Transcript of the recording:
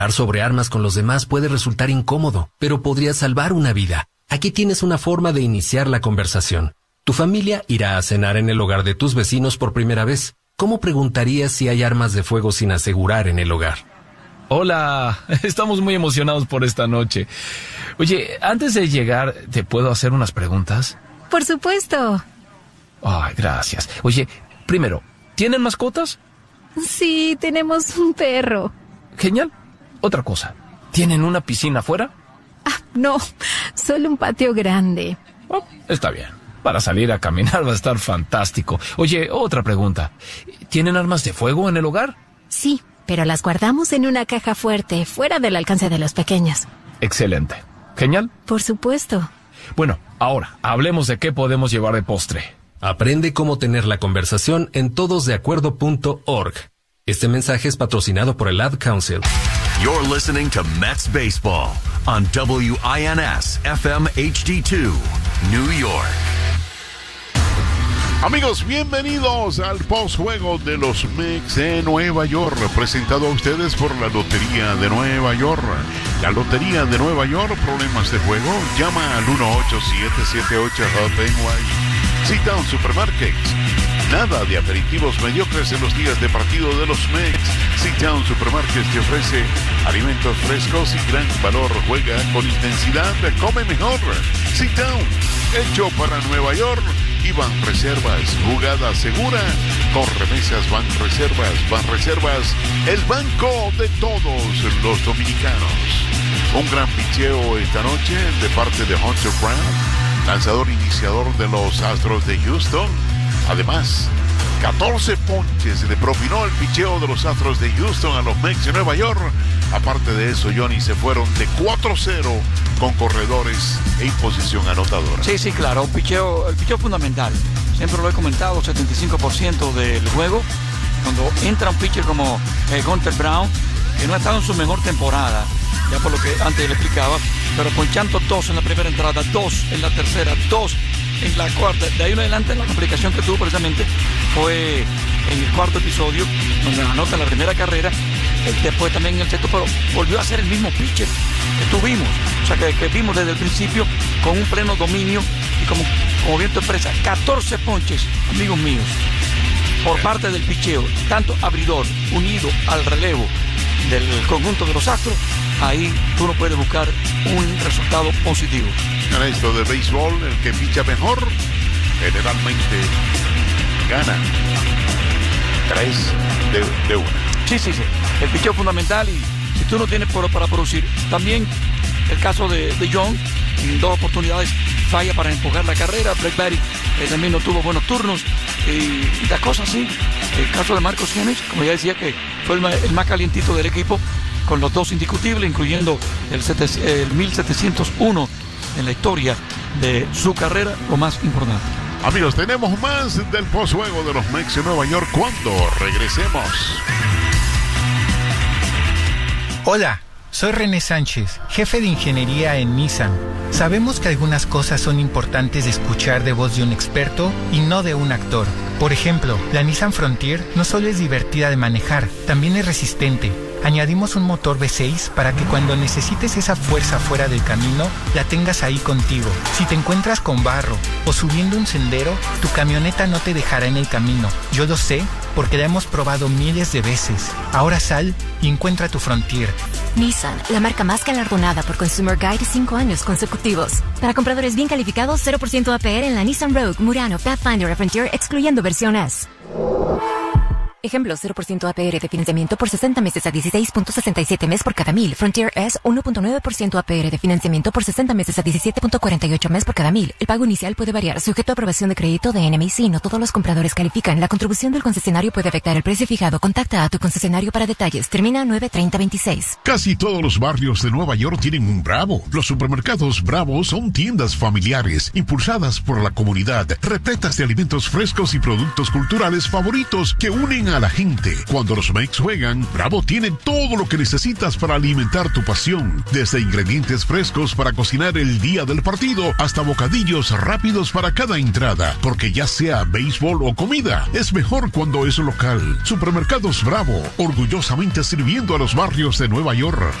Hablar sobre armas con los demás puede resultar incómodo, pero podría salvar una vida. Aquí tienes una forma de iniciar la conversación. Tu familia irá a cenar en el hogar de tus vecinos por primera vez. ¿Cómo preguntarías si hay armas de fuego sin asegurar en el hogar? Hola, estamos muy emocionados por esta noche. Oye, antes de llegar, ¿te puedo hacer unas preguntas? Por supuesto. Ay, gracias. Oye, primero, ¿tienen mascotas? Sí, tenemos un perro. Genial. Otra cosa, ¿tienen una piscina afuera? No, solo un patio grande. Oh, está bien. Para salir a caminar va a estar fantástico. Oye, otra pregunta. ¿Tienen armas de fuego en el hogar? Sí, pero las guardamos en una caja fuerte, fuera del alcance de los pequeños. Excelente. Genial. Por supuesto. Bueno, ahora, hablemos de qué podemos llevar de postre. Aprende cómo tener la conversación en todosdeacuerdo.org. Este mensaje es patrocinado por el Ad Council. You're listening to Mets Baseball on WINS FM HD2, New York. Amigos, bienvenidos al postjuego de los Mets de Nueva York, presentado a ustedes por la Lotería de Nueva York. La Lotería de Nueva York, problemas de juego, llama al 1-8778-HUB-NY. Sit Down Supermarkets. Nada de aperitivos mediocres en los días de partido de los Mets. Sit Down Supermarkets te ofrece alimentos frescos y gran valor. Juega con intensidad, come mejor. Sit Down, hecho para Nueva York. Y Banreservas, jugada segura con remesas Banreservas, el banco de todos los dominicanos. Un gran picheo esta noche de parte de Hunter Brown, lanzador iniciador de los Astros de Houston. Además, 14 ponches le propinó el picheo de los Astros de Houston a los Mets de Nueva York. Aparte de eso, Johnny, se fueron de 4-0 con corredores en posición anotadora. Sí, claro, el picheo fundamental. Siempre lo he comentado, 75% del juego. Cuando entra un pitcher como Hunter Brown, que no ha estado en su mejor temporada, ya por lo que antes le explicaba, pero ponchando 2 en la primera entrada, 2 en la tercera, 2 en la cuarta. De ahí en adelante la complicación que tuvo precisamente fue en el cuarto episodio, donde anota la primera carrera, después también en el sexto, pero volvió a ser el mismo pitcher que tuvimos, o sea que vimos desde el principio con un pleno dominio y como viento expresa, 14 ponches, amigos míos, por parte del picheo, tanto abridor unido al relevo del conjunto de los Astros. Ahí tú no puedes buscar un resultado positivo. En esto de béisbol, el que picha mejor generalmente gana 3 de 1. Sí. El picheo fundamental, y si tú no tienes para producir. También el caso de John, en 2 oportunidades falla para empujar la carrera. Brett Baty también no tuvo buenos turnos. Y las cosas así. El caso de Marcus Semic, como ya decía, que fue el más calientito del equipo, con los 2 indiscutibles, incluyendo el 1701 en la historia de su carrera, lo más importante. Amigos, tenemos más del postjuego de los Mets de Nueva York cuando regresemos. Hola, soy René Sánchez, jefe de ingeniería en Nissan. Sabemos que algunas cosas son importantes de escuchar de voz de un experto y no de un actor. Por ejemplo, la Nissan Frontier no solo es divertida de manejar, también es resistente. Añadimos un motor V6 para que cuando necesites esa fuerza fuera del camino, la tengas ahí contigo. Si te encuentras con barro o subiendo un sendero, tu camioneta no te dejará en el camino. Yo lo sé porque la hemos probado miles de veces. Ahora sal y encuentra tu Frontier. Nissan, la marca más galardonada por Consumer Guide 5 años consecutivos. Para compradores bien calificados, 0% APR en la Nissan Rogue, Murano, Pathfinder o Frontier, excluyendo versión S. Ejemplo, 0% APR de financiamiento por 60 meses a 16.67 mes por cada 1000. Frontier S, 1.9% APR de financiamiento por 60 meses a 17.48 mes por cada 1000. El pago inicial puede variar, sujeto a aprobación de crédito de NMIC. No todos los compradores califican. La contribución del concesionario puede afectar el precio fijado. Contacta a tu concesionario para detalles. Termina 9/30/26. Casi todos los barrios de Nueva York tienen un Bravo. Los supermercados Bravo son tiendas familiares, impulsadas por la comunidad, repletas de alimentos frescos y productos culturales favoritos que unen a la gente. Cuando los Mex juegan, Bravo tiene todo lo que necesitas para alimentar tu pasión. Desde ingredientes frescos para cocinar el día del partido, hasta bocadillos rápidos para cada entrada. Porque ya sea béisbol o comida, es mejor cuando es local. Supermercados Bravo, orgullosamente sirviendo a los barrios de Nueva York.